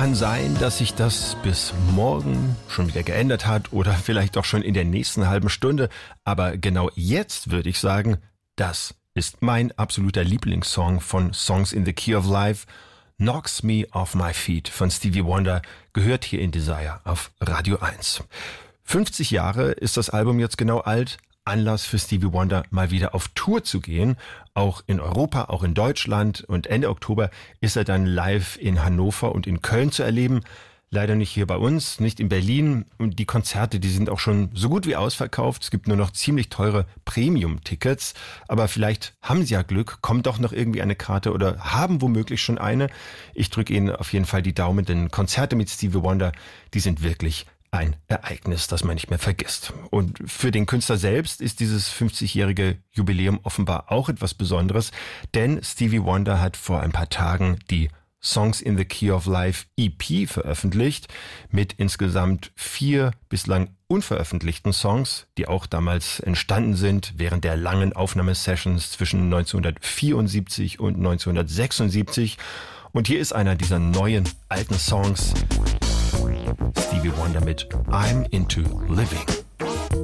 Kann sein, dass sich das bis morgen schon wieder geändert hat oder vielleicht auch schon in der nächsten halben Stunde. Aber genau jetzt würde ich sagen, das ist mein absoluter Lieblingssong von Songs in the Key of Life. Knocks Me Off My Feet von Stevie Wonder gehört hier in Desire auf Radio 1. 50 Jahre ist das Album jetzt genau alt. Anlass für Stevie Wonder, mal wieder auf Tour zu gehen. Auch in Europa, auch in Deutschland. Und Ende Oktober ist er dann live in Hannover und in Köln zu erleben. Leider nicht hier bei uns, nicht in Berlin. Und die Konzerte, die sind auch schon so gut wie ausverkauft. Es gibt nur noch ziemlich teure Premium-Tickets. Aber vielleicht haben Sie ja Glück, kommt doch noch irgendwie eine Karte oder haben womöglich schon eine. Ich drücke Ihnen auf jeden Fall die Daumen, denn Konzerte mit Stevie Wonder, die sind wirklich ein Ereignis, das man nicht mehr vergisst. Und für den Künstler selbst ist dieses 50-jährige Jubiläum offenbar auch etwas Besonderes, denn Stevie Wonder hat vor ein paar Tagen die Songs in the Key of Life EP veröffentlicht, mit insgesamt 4 bislang unveröffentlichten Songs, die auch damals entstanden sind während der langen Aufnahmesessions zwischen 1974 und 1976. Und hier ist einer dieser neuen, alten Songs, Stevie Wonder mit I'm Into Living.